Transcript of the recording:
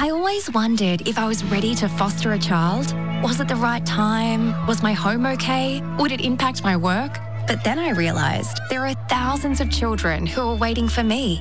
I always wondered if I was ready to foster a child. Was it the right time? Was my home okay? Would it impact my work? But then I realised there are thousands of children who are waiting for me.